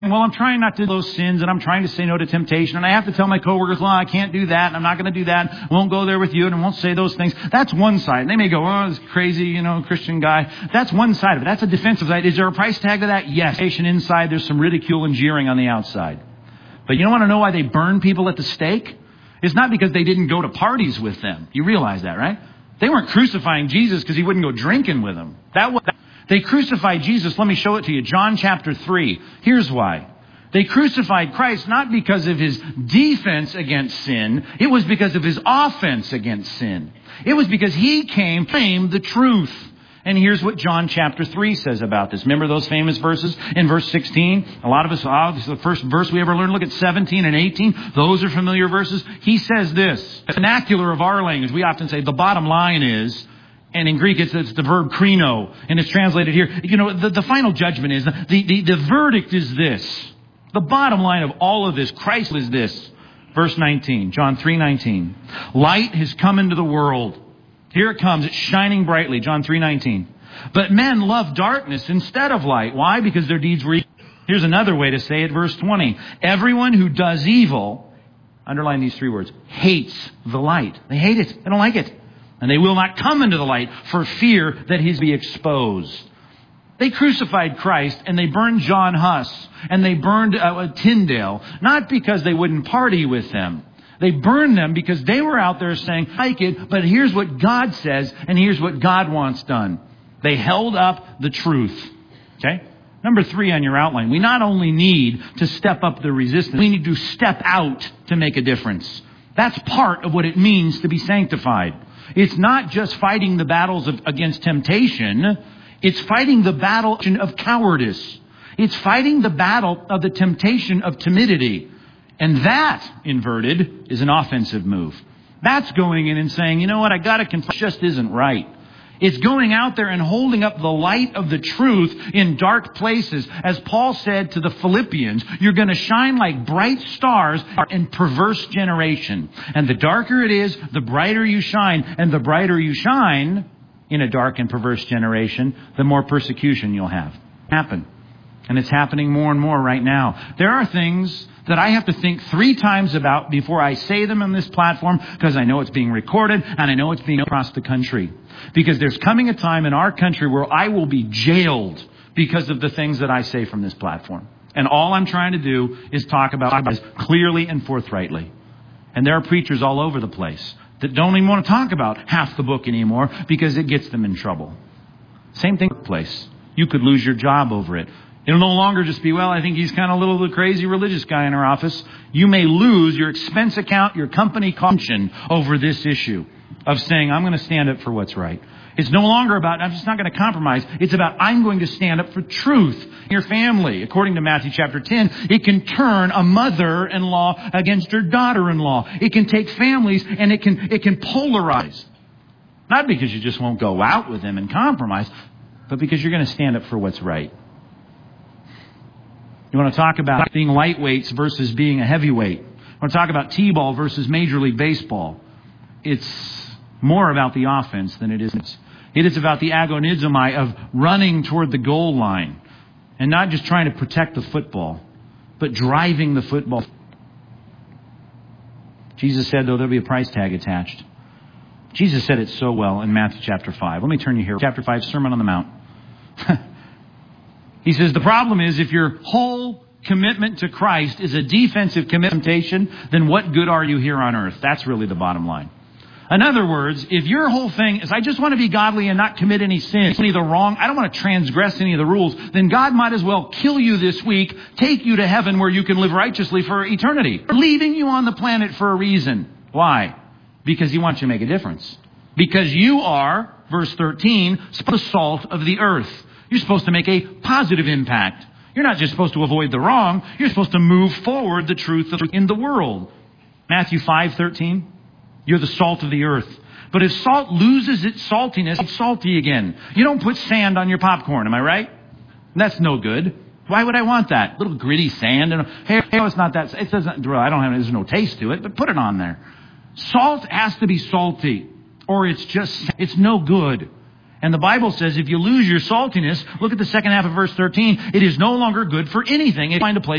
well, I'm trying not to do those sins, and I'm trying to say no to temptation, and I have to tell my coworkers, well, I can't do that, and I'm not going to do that, I won't go there with you, and I won't say those things. That's one side. And they may go, oh, this crazy, Christian guy. That's one side of it. That's a defensive side. Is there a price tag to that? Yes. Inside, there's some ridicule and jeering on the outside. But you don't want to know why they burn people at the stake? It's not because they didn't go to parties with them. You realize that, right? They weren't crucifying Jesus because he wouldn't go drinking with them. They crucified Jesus. Let me show it to you. John chapter 3. Here's why. They crucified Christ not because of his defense against sin. It was because of his offense against sin. It was because he came to claim the truth. And here's what John chapter 3 says about this. Remember those famous verses in verse 16? A lot of us, this is the first verse we ever learned. Look at 17 and 18. Those are familiar verses. He says this. The vernacular of our language, we often say the bottom line is, and in Greek it's the verb krino, and it's translated here. The final judgment is, the verdict is this. The bottom line of all of this, Christ is this. Verse 19, John 3:19. Light has come into the world. Here it comes. It's shining brightly. John 3:19. But men love darkness instead of light. Why? Because their deeds were evil. Here's another way to say it. Verse 20. Everyone who does evil, underline these three words, hates the light. They hate it. They don't like it. And they will not come into the light for fear that he be exposed. They crucified Christ and they burned John Huss and they burned Tyndale, not because they wouldn't party with them. They burned them because they were out there saying, like it, but here's what God says and here's what God wants done. They held up the truth. Okay? Number 3 on your outline. We not only need to step up the resistance, we need to step out to make a difference. That's part of what it means to be sanctified. It's not just fighting the battles against temptation. It's fighting the battle of cowardice. It's fighting the battle of the temptation of timidity. And that, inverted, is an offensive move. That's going in and saying, you know what, I got to confess, just isn't right. It's going out there and holding up the light of the truth in dark places. As Paul said to the Philippians, you're going to shine like bright stars in perverse generation. And the darker it is, the brighter you shine. And the brighter you shine in a dark and perverse generation, the more persecution you'll have. And it's happening more and more right now. There are things that I have to think 3 times about before I say them on this platform, because I know it's being recorded and I know it's being across the country. Because there's coming a time in our country where I will be jailed because of the things that I say from this platform. And all I'm trying to do is talk about this clearly and forthrightly. And there are preachers all over the place that don't even want to talk about half the book anymore because it gets them in trouble. Same thing in the workplace. You could lose your job over it. It'll no longer just be, well, I think he's kind of a little crazy religious guy in our office. You may lose your expense account, your company caution over this issue of saying, I'm going to stand up for what's right. It's no longer about, I'm just not going to compromise. It's about, I'm going to stand up for truth in your family. According to Matthew chapter 10, it can turn a mother-in-law against her daughter-in-law. It can take families and it can polarize. Not because you just won't go out with them and compromise, but because you're going to stand up for what's right. You want to talk about being lightweights versus being a heavyweight. You want to talk about T-ball versus Major League Baseball. It's more about the offense than it is. It is about the agonizomai of running toward the goal line and not just trying to protect the football, but driving the football. Jesus said, though, there'll be a price tag attached. Jesus said it so well in Matthew chapter 5. Let me turn you here. Chapter 5, Sermon on the Mount. He says, the problem is if your whole commitment to Christ is a defensive commitment, then what good are you here on earth? That's really the bottom line. In other words, if your whole thing is, I just want to be godly and not commit any sin, any of the wrong, I don't want to transgress any of the rules, then God might as well kill you this week, take you to heaven where you can live righteously for eternity, leaving you on the planet for a reason. Why? Because He wants you to make a difference. Because you are, verse 13, the salt of the earth. You're supposed to make a positive impact. You're not just supposed to avoid the wrong. You're supposed to move forward the truth in the world. Matthew 5:13. You're the salt of the earth. But if salt loses its saltiness, it's salty again. You don't put sand on your popcorn, am I right? That's no good. Why would I want that? Little gritty sand. And hey, it's not that. It doesn't. There's no taste to it, but put it on there. Salt has to be salty, or it's no good. And the Bible says if you lose your saltiness, look at the second half of verse 13, it is no longer good for anything. Find a place